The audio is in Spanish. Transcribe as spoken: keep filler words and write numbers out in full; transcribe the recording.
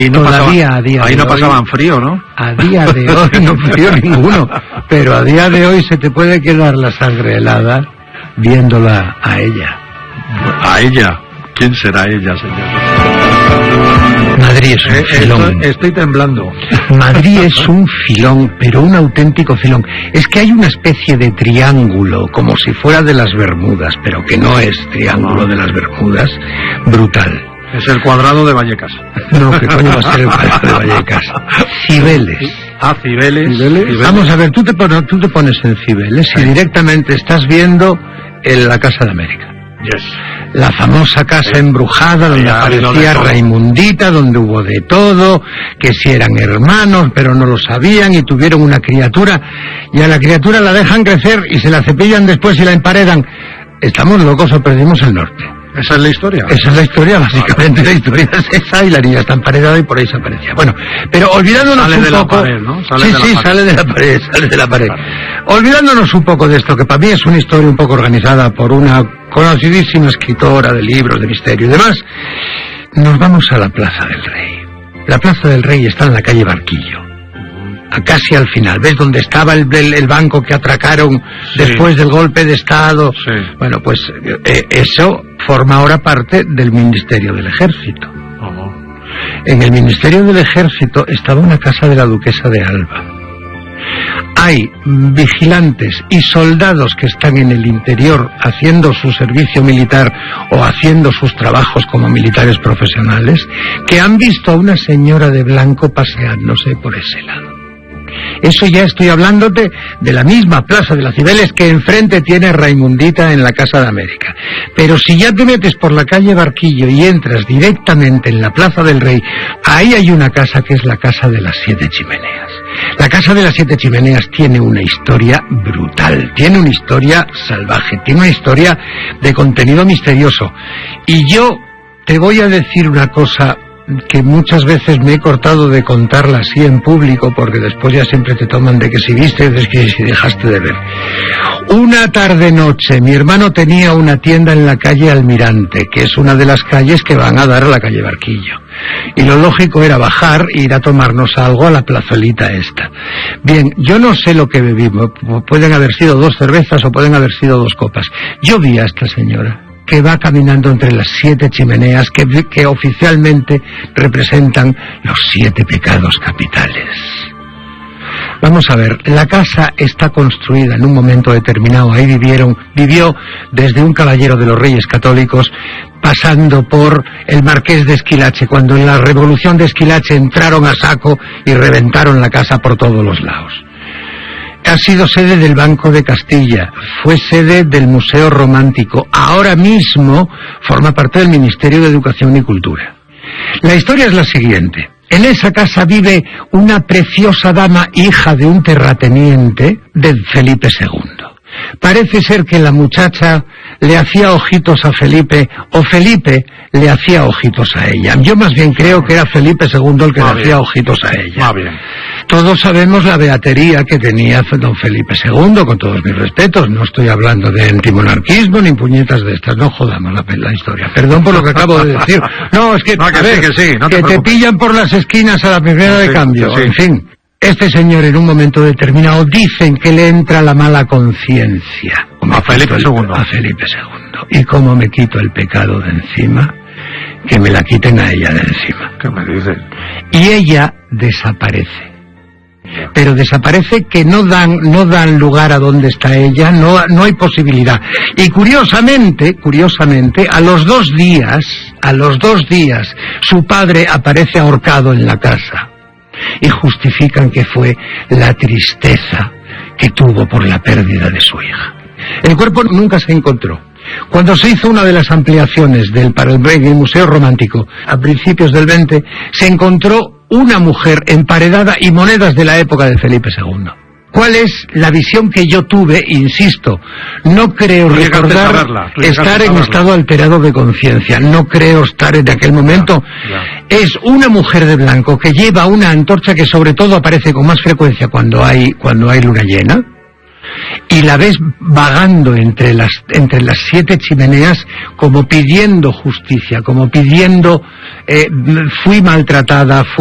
Y no Todavía pasaba, a día ahí de no hoy, pasaban frío, ¿no? A día de hoy no frío ninguno, pero a día de hoy se te puede quedar la sangre helada viéndola a ella. A ella. ¿Quién será ella, señor? Madrid es un Eh, filón. estoy, estoy temblando. Madrid es un filón, pero un auténtico filón. Es que hay una especie de triángulo, como si fuera de las Bermudas, pero que no es triángulo de las Bermudas, brutal. Es el cuadrado de Vallecas. No, ¿qué coño va a ser el cuadrado de Vallecas? Cibeles. Ah, Cibeles. Cibeles. Cibeles. Vamos a ver, tú te, pones, tú te pones en Cibeles y directamente estás viendo en la Casa de América. Yes. La famosa casa embrujada donde Ya, aparecía Raimundita, donde hubo de todo, que si eran hermanos, pero no lo sabían y tuvieron una criatura, y a la criatura la dejan crecer y se la cepillan después y la emparedan. ¿Estamos locos o perdimos el norte? ¿Esa es la historia? Esa es la historia, básicamente. La historia es esa y la niña está emparedada y por ahí se aparecía. Bueno, pero olvidándonos Sale un de la poco... pared, ¿no? Sale sí, de la sí, pared. sale de la pared, sale de la pared. Olvidándonos un poco de esto, que para mí es una historia un poco organizada por una conocidísima escritora de libros de misterio y demás, nos vamos a la Plaza del Rey. La Plaza del Rey está en la calle Barquillo, a casi al final. ¿Ves dónde estaba el, el, el banco que atracaron Sí. después del golpe de Estado? Sí. Bueno, pues eh, eso forma ahora parte del Ministerio del Ejército. Oh. En el Ministerio del Ejército estaba una casa de la Duquesa de Alba. Hay vigilantes y soldados que están en el interior haciendo su servicio militar o haciendo sus trabajos como militares profesionales, que han visto a una señora de blanco paseándose por ese lado. Eso ya estoy hablándote de la misma Plaza de las Cibeles que enfrente tiene Raimundita en la Casa de América. Pero si ya te metes por la calle Barquillo y entras directamente en la Plaza del Rey, ahí hay una casa que es la Casa de las Siete Chimeneas. La Casa de las Siete Chimeneas tiene una historia brutal, tiene una historia salvaje, tiene una historia de contenido misterioso. Y yo te voy a decir una cosa que muchas veces me he cortado de contarla así en público, porque después ya siempre te toman de que si viste, de que si dejaste de ver. Una tarde-noche, mi hermano tenía una tienda en la calle Almirante, que es una de las calles que van a dar a la calle Barquillo. Y lo lógico era bajar e ir a tomarnos algo a la plazolita esta. Bien, yo no sé lo que bebimos, pueden haber sido dos cervezas o pueden haber sido dos copas. Yo vi a esta señora que va caminando entre las siete chimeneas que, que oficialmente representan los siete pecados capitales. Vamos a ver, la casa está construida en un momento determinado, ahí vivieron, vivió desde un caballero de los Reyes Católicos, pasando por el Marqués de Esquilache, cuando en la Revolución de Esquilache entraron a saco y reventaron la casa por todos los lados. Ha sido sede del Banco de Castilla, fue sede del Museo Romántico, ahora mismo forma parte del Ministerio de Educación y Cultura. La historia es la siguiente. En esa casa vive una preciosa dama, hija de un terrateniente de Felipe segundo. Parece ser que la muchacha le hacía ojitos a Felipe, o Felipe le hacía ojitos a ella. Yo más bien creo que era Felipe segundo el que Más le bien. hacía ojitos a ella. Más bien. Todos sabemos la beatería que tenía don Felipe segundo, con todos mis respetos. No estoy hablando de antimonarquismo ni puñetas de estas, no jodamos la, la historia. Perdón por lo que acabo de decir. No, es que, No, que a sí, ver, que sí, no te que te preocupes. pillan por las esquinas a la primera de Sí, cambio. sí. En fin, este señor en un momento determinado dicen que le entra la mala conciencia. A Felipe segundo. A Felipe segundo. ¿Y cómo me quito el pecado de encima? Que me la quiten a ella de encima. ¿Qué me dices? Y ella desaparece. Pero desaparece que no dan no dan lugar a dónde está ella, no no hay posibilidad. Y curiosamente, curiosamente, a los dos días, a los dos días, su padre aparece ahorcado en la casa. Y justifican que fue la tristeza que tuvo por la pérdida de su hija. El cuerpo nunca se encontró. Cuando se hizo una de las ampliaciones del para el, el Museo Romántico a principios del veinte, se encontró una mujer emparedada y monedas de la época de Felipe segundo. ¿Cuál es la visión que yo tuve? Insisto, no creo Tú llegaste a recordar saberla, tú llegaste estar a en saberla. estado alterado de conciencia, no creo estar en aquel momento. Ya, Es una mujer de blanco que lleva una antorcha que sobre todo aparece con más frecuencia cuando hay, cuando hay luna llena. y la ves vagando entre las, entre las siete chimeneas como pidiendo justicia, como pidiendo, eh, fui maltratada, fui